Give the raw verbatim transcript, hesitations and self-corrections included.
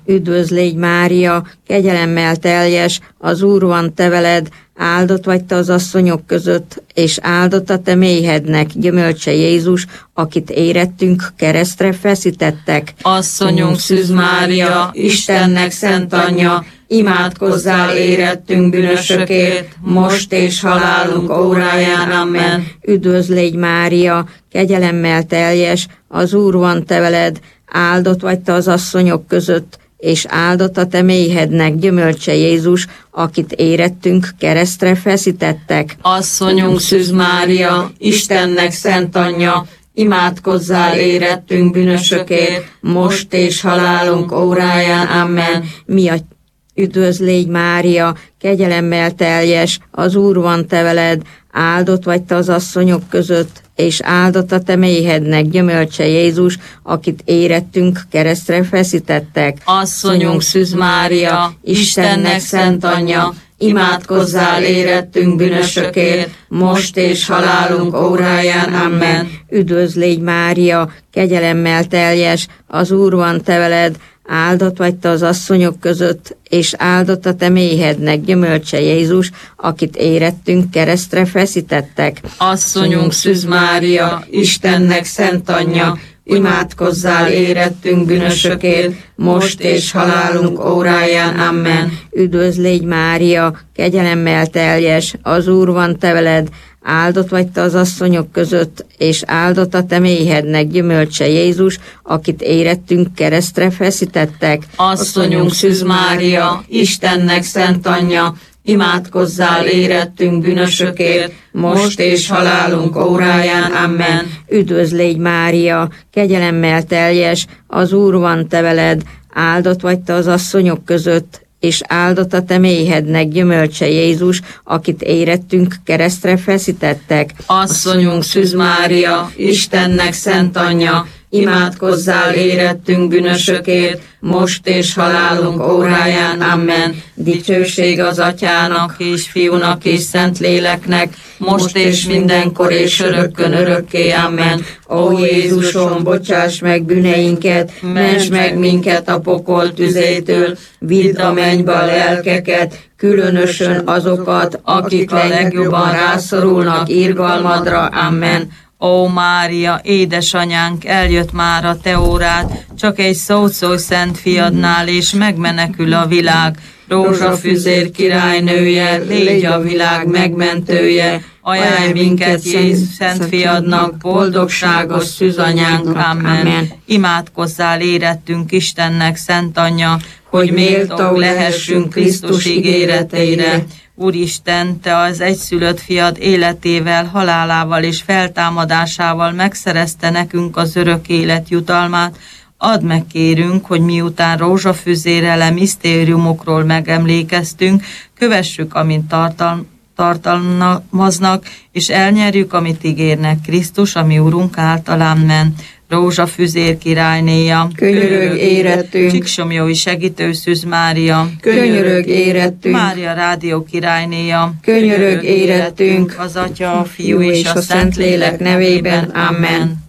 Üdvözl légy Mária, kegyelemmel teljes, az Úr van te veled, áldott vagy te az asszonyok között, és áldott a te méhednek gyümölcse Jézus, akit érettünk, keresztre feszítettek. Asszonyunk Szűz Mária, Istennek szent anyja, imádkozzál érettünk bűnösökért, most és halálunk óráján. Amen. Üdvözl légy Mária, kegyelemmel teljes, az Úr van te veled, áldott vagy te az asszonyok között, és áldott a te méhednek gyümölcse Jézus, akit érettünk, keresztre feszítettek. Asszonyunk Szűz Mária, Istennek szent anyja, imádkozzál érettünk bűnösökért, most és halálunk óráján. Amen. Mi a Üdvözl légy Mária, kegyelemmel teljes, az Úr van te veled, áldott vagy te az asszonyok között, és áldott a te méhednek gyümölcse Jézus, akit érettünk, keresztre feszítettek. Asszonyunk Szűz Mária, Istennek szent anyja, imádkozzál érettünk bűnösökért, most és halálunk óráján. Amen. Üdvözl légy Mária, kegyelemmel teljes, az Úr van te veled, áldott vagy te az asszonyok között, és áldott a te méhednek gyümölcse Jézus, akit érettünk, keresztre feszítettek. Asszonyunk Szűz Mária, Istennek szent anyja, imádkozzál érettünk bűnösökért, most és halálunk óráján. Amen. Üdvözl légy Mária, kegyelemmel teljes, az Úr van te veled, áldott vagy te az asszonyok között, és áldott a te méhednek gyümölcse Jézus, akit érettünk, keresztre feszítettek. Asszonyunk Szűz Mária, Istennek szent anyja, imádkozzál érettünk bűnösökért, most és halálunk óráján. Amen. Üdvözl légy Mária, kegyelemmel teljes, az Úr van te veled, áldott vagy te az asszonyok között, és áldott a te méhednek gyümölcse Jézus, akit érettünk, keresztre feszítettek. Asszonyunk Szűz Mária, Istennek szent anyja, imádkozzál érettünk bűnösökért, most és halálunk óráján. Amen. Dicsőség az Atyának, és Fiúnak, és Szentléleknek, most és mindenkor, és örökkön örökké. Amen. Ó Jézusom, bocsáss meg bűneinket, ments meg minket a pokol tüzétől, vidd a mennybe a lelkeket, különösen azokat, akik a legjobban rászorulnak irgalmadra. Amen. Ó Mária, édesanyánk, eljött már a te órád, csak egy szót szólj Szent fiadnál, és megmenekül a világ. Rózsafüzér királynője, légy a világ megmentője, ajánlj minket Jézus Szent fiadnak, boldogságos szűzanyánk. Amen. Imádkozzál érettünk Istennek szent anyja, hogy méltók lehessünk Krisztus ígéreteire. Úristen, te az egyszülött fiad életével, halálával és feltámadásával megszerezte nekünk az örök élet jutalmát. Add meg, kérünk, hogy miután rózsafüzérrel misztériumokról megemlékeztünk, kövessük, amint tartal- tartalmaznak, és elnyerjük, amit ígérnek Krisztus, ami Urunk által. Amen. Rózsafüzér királynéja, könyörög érettünk. Csíksomjói segítő Szűz Mária, könyörög érettünk. Mária rádió királynéja, könyörög érettünk. Az Atya, a Fiú és a Szentlélek nevében. Amen.